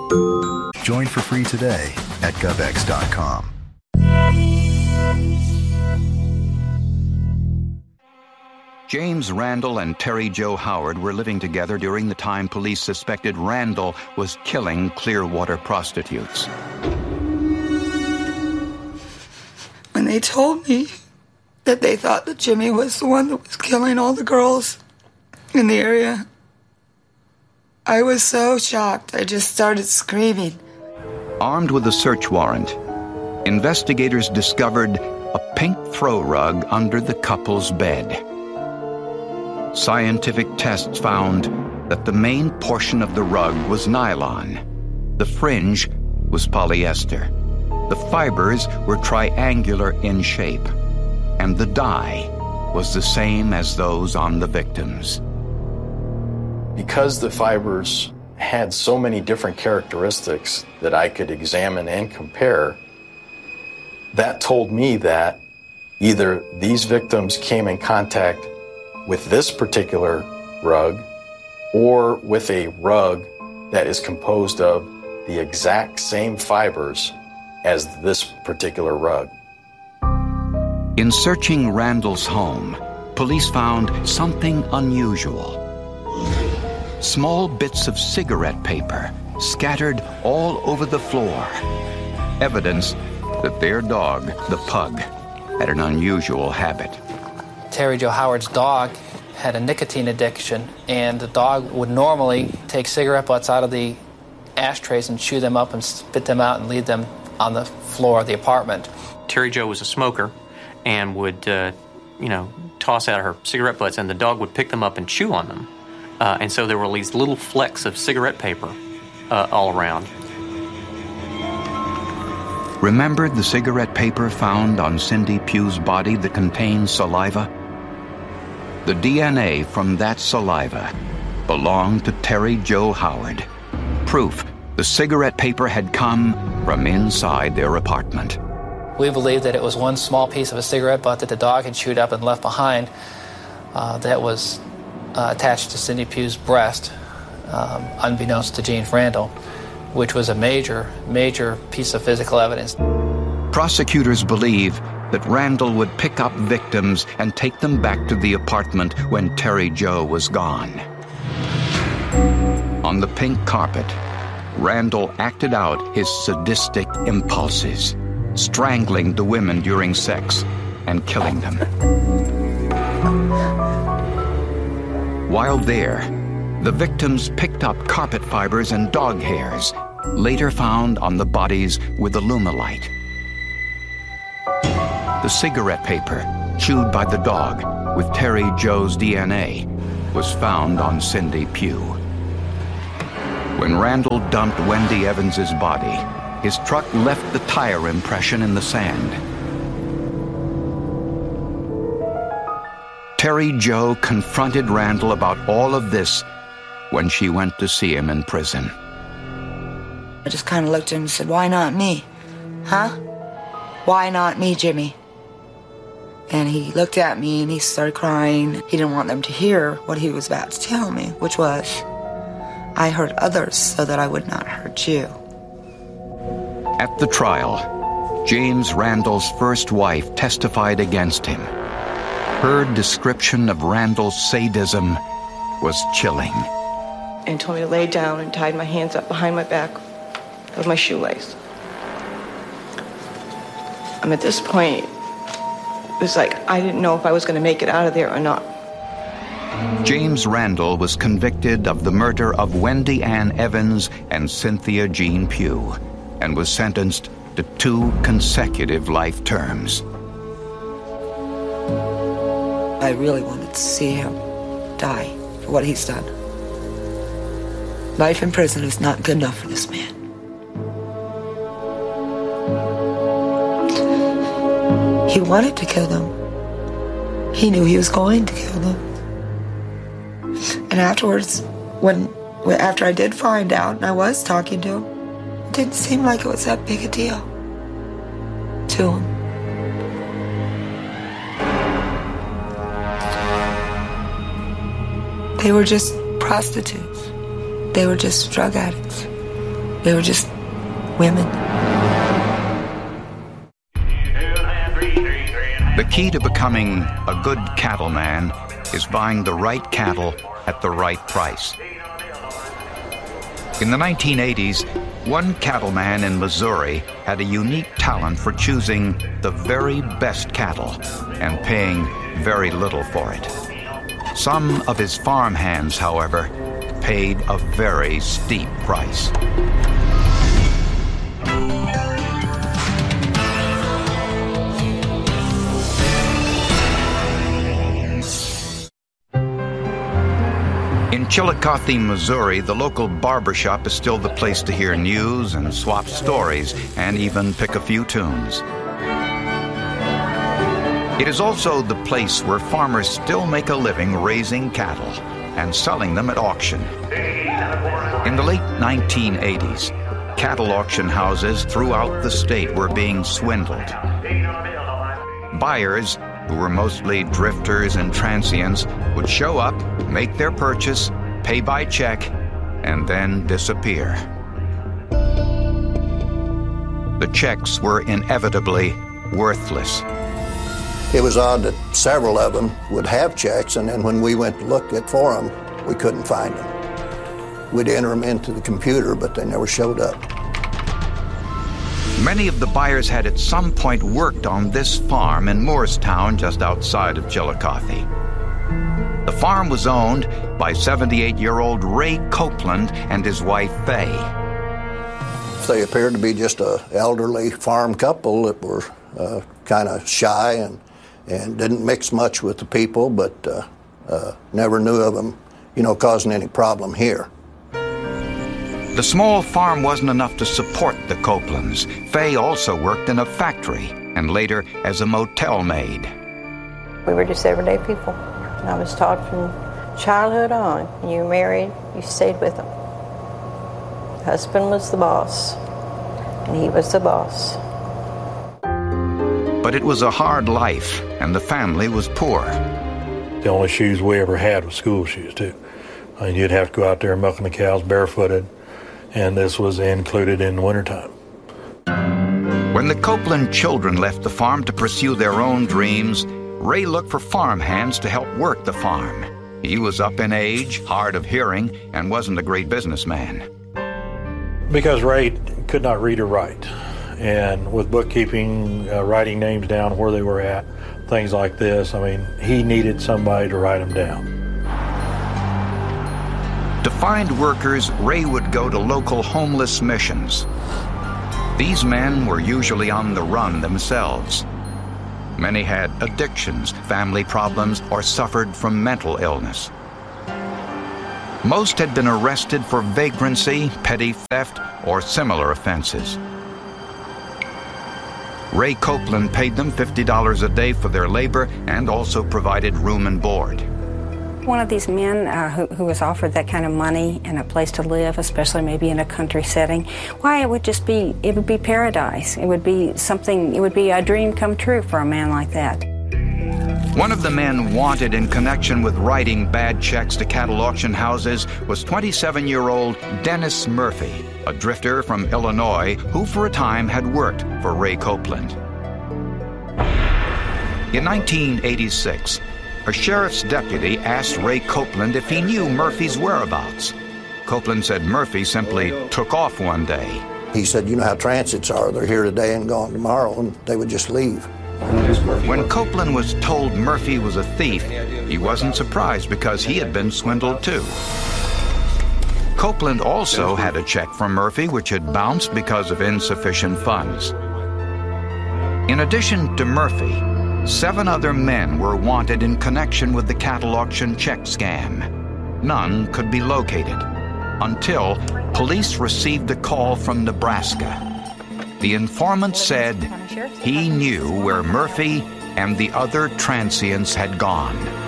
Join for free today at GovX.com. James Randall and Terry Jo Howard were living together during the time police suspected Randall was killing Clearwater prostitutes. When they told me that they thought that Jimmy was the one that was killing all the girls in the area, I was so shocked. I just started screaming. Armed with a search warrant, investigators discovered a pink throw rug under the couple's bed. Scientific tests found that the main portion of the rug was nylon. The fringe was polyester. The fibers were triangular in shape, and the dye was the same as those on the victims. Because the fibers had so many different characteristics that I could examine and compare, that told me that either these victims came in contact with this particular rug or with a rug that is composed of the exact same fibers as this particular rug. In searching Randall's home, police found something unusual. Small bits of cigarette paper scattered all over the floor. Evidence that their dog, the pug, had an unusual habit. Terry Jo Howard's dog had a nicotine addiction, and the dog would normally take cigarette butts out of the ashtrays and chew them up and spit them out and leave them on the floor of the apartment. Terry Jo was a smoker and would, toss out her cigarette butts, and the dog would pick them up and chew on them. And so there were these little flecks of cigarette paper all around. Remembered the cigarette paper found on Cindy Pugh's body that contained saliva? The DNA from that saliva belonged to Terry Jo Howard. Proof the cigarette paper had come from inside their apartment. We believe that it was one small piece of a cigarette butt that the dog had chewed up and left behind that was attached to Cindy Pugh's breast, unbeknownst to James Randall, which was a major, major piece of physical evidence. Prosecutors believe that Randall would pick up victims and take them back to the apartment when Terry Jo was gone. On the pink carpet, Randall acted out his sadistic impulses, strangling the women during sex and killing them. While there, the victims picked up carpet fibers and dog hairs, later found on the bodies with Alumilite. The cigarette paper, chewed by the dog with Terry Jo's DNA, was found on Cindy Pugh. When Randall dumped Wendy Evans's body, his truck left the tire impression in the sand. Terry Jo confronted Randall about all of this when she went to see him in prison. I just kind of looked at him and said, "Why not me? Huh? Why not me, Jimmy?" And he looked at me and he started crying. He didn't want them to hear what he was about to tell me, which was, I hurt others so that I would not hurt you. At the trial, James Randall's first wife testified against him. Her description of Randall's sadism was chilling. And told me to lay down and tied my hands up behind my back with my shoelace. At this point, it was like I didn't know if I was going to make it out of there or not. James Randall was convicted of the murder of Wendy Ann Evans and Cynthia Jean Pugh and was sentenced to 2 consecutive life terms. I really wanted to see him die for what he's done. Life in prison is not good enough for this man. He wanted to kill them. He knew he was going to kill them. And afterwards, after I did find out and I was talking to him, it didn't seem like it was that big a deal to him. They were just prostitutes. They were just drug addicts. They were just women. The key to becoming a good cattleman is buying the right cattle at the right price. In the 1980s, one cattleman in Missouri had a unique talent for choosing the very best cattle and paying very little for it. Some of his farmhands, however, paid a very steep price. In Chillicothe, Missouri, the local barbershop is still the place to hear news and swap stories and even pick a few tunes. It is also the place where farmers still make a living raising cattle and selling them at auction. In the late 1980s, cattle auction houses throughout the state were being swindled. Buyers, who were mostly drifters and transients, would show up, make their purchase, pay by check, and then disappear. The checks were inevitably worthless. It was odd that several of them would have checks, and then when we went to look for them, we couldn't find them. We'd enter them into the computer, but they never showed up. Many of the buyers had at some point worked on this farm in Moorestown, just outside of Chillicothe. The farm was owned by 78-year-old Ray Copeland and his wife, Fay. They appeared to be just an elderly farm couple that were kind of shy and didn't mix much with the people, but never knew of them, causing any problem here. The small farm wasn't enough to support the Copelands. Fay also worked in a factory and later as a motel maid. We were just everyday people. And I was taught from childhood on, when you were married, you stayed with them. Husband was the boss, and he was the boss. But it was a hard life, and the family was poor. The only shoes we ever had was school shoes, too. You'd have to go out there milking the cows barefooted, and this was included in the wintertime. When the Copeland children left the farm to pursue their own dreams, Ray looked for farmhands to help work the farm. He was up in age, hard of hearing, and wasn't a great businessman. Because Ray could not read or write. And with bookkeeping, writing names down where they were at, things like this, he needed somebody to write them down. To find workers, Ray would go to local homeless missions. These men were usually on the run themselves. Many had addictions, family problems, or suffered from mental illness. Most had been arrested for vagrancy, petty theft, or similar offenses. Ray Copeland paid them $50 a day for their labor and also provided room and board. One of these men who was offered that kind of money and a place to live, especially maybe in a country setting, why, it would be paradise. It would be a dream come true for a man like that. One of the men wanted in connection with writing bad checks to cattle auction houses was 27-year-old Dennis Murphy, a drifter from Illinois who for a time had worked for Ray Copeland. In 1986, a sheriff's deputy asked Ray Copeland if he knew Murphy's whereabouts. Copeland said Murphy simply took off one day. He said, you know how transits are. They're here today and gone tomorrow, and they would just leave. When Copeland was told Murphy was a thief, he wasn't surprised because he had been swindled too. Copeland also had a check from Murphy which had bounced because of insufficient funds. In addition to Murphy, 7 other men were wanted in connection with the cattle auction check scam. None could be located until police received a call from Nebraska. The informant said he knew where Murphy and the other transients had gone.